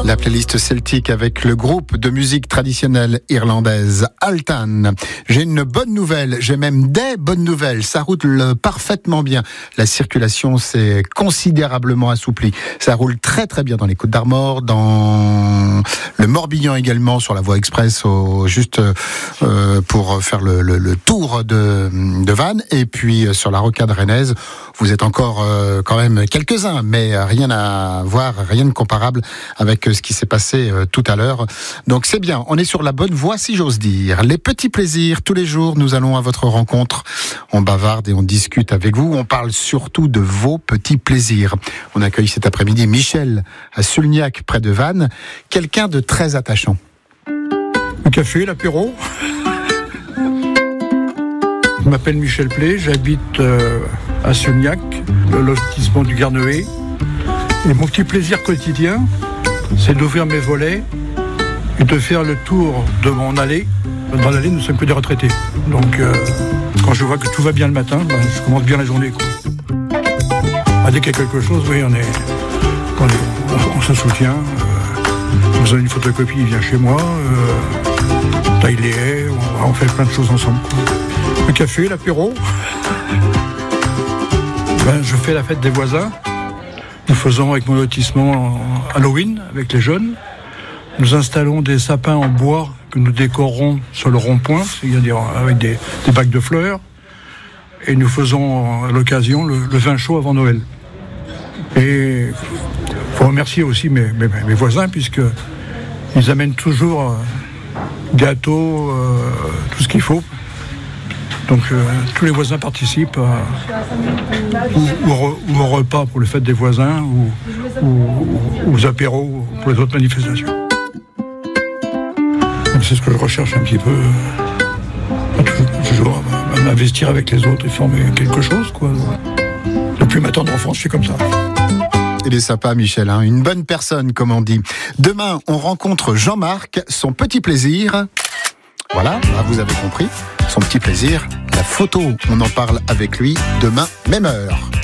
La playlist celtique avec le groupe de musique traditionnelle irlandaise Altan. J'ai une bonne nouvelle, j'ai même des bonnes nouvelles. Ça roule parfaitement bien. La circulation s'est considérablement assouplie. Ça roule très très bien dans les Côtes-d'Armor, dans le Morbihan également, sur la voie express, juste pour faire le tour de Vannes. Et puis sur la rocade rennaise, vous êtes encore quand même quelques-uns, mais rien à voir, rien de comparable avec ce qui s'est passé tout à l'heure. Donc c'est bien, on est sur la bonne voie si j'ose dire. Les petits plaisirs, tous les jours, nous allons à votre rencontre. On bavarde et on discute avec vous. On parle surtout de vos petits plaisirs. On accueille cet après-midi Michel à Sulniac, près de Vannes. Quelqu'un de très attachant. Le café, l'apéro. Je m'appelle Michel Play, j'habite à Sulniac, le lotissement du Garneuet. Et mon petit plaisir quotidien, c'est d'ouvrir mes volets et de faire le tour de mon allée. Dans l'allée, nous ne sommes que des retraités. Donc, quand je vois que tout va bien le matin, je commence bien la journée, quoi. Dès qu'il y a quelque chose, oui, on se soutient. J'ai besoin d'une photocopie, il vient chez moi. On taille les haies, on fait plein de choses ensemble, quoi. Le café, l'apéro. Je fais la fête des voisins. Nous faisons avec mon lotissement Halloween avec les jeunes. Nous installons des sapins en bois que nous décorons sur le rond-point, c'est-à-dire avec des bacs de fleurs. Et nous faisons à l'occasion le vin chaud avant Noël. Et il faut remercier aussi mes voisins, puisqu'ils amènent toujours gâteaux, tout ce qu'il faut. Donc tous les voisins participent ou au repas pour les fêtes des voisins ou aux apéros pour les autres manifestations. Donc, c'est ce que je recherche un petit peu, toujours à m'investir avec les autres et former quelque chose, quoi. Depuis ma tendre enfance, je suis comme ça. Il est sympa, Michel, hein, une bonne personne, comme on dit. Demain, on rencontre Jean-Marc, son petit plaisir. Voilà, vous avez compris, son petit plaisir, la photo. On en parle avec lui demain, même heure.